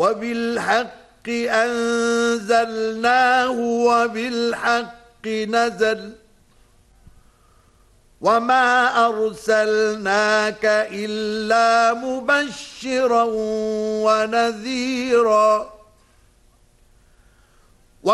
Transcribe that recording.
وبالحق أنزلناه وبالحق نزل وما أرسلناك إلا مبشرا ونذيرا